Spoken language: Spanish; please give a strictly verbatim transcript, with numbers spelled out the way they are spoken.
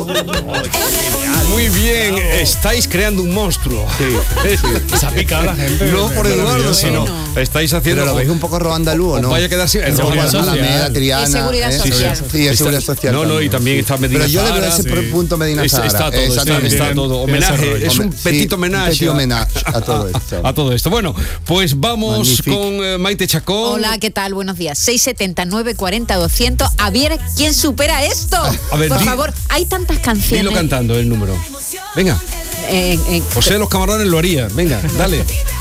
Muy bien, estáis creando un monstruo. Sí, sí. Se ha picado la gente. No por Eduardo, sino Bueno. estáis haciendo. Pero lo veis un poco robo andaluz, ¿o no? Vaya a quedar sin. Es seguridad social. Alameda, Triana. Es seguridad ¿eh? social. Sí, es seguridad social. No, no, y también, también sí. está Medina Pero yo le veo Zahara, ese sí. punto Medina Está, Zahara. está todo, está, Exactamente. está Tiene- todo. tiene Homenaje, desarrollo. es un Sí, petit homenaje. Un petit homenaje a todo esto. A todo esto. Bueno, pues vamos Magnífico. con eh, Maite Chacón. Hola, ¿qué tal? Buenos días. seis setenta, nueve cuarenta, doscientos. A ver, ¿quién supera esto? A ver, Por di- favor, hay tantas canciones. Dilo cantando el número. Venga, en- en- José de los Camarones lo haría. Venga, dale.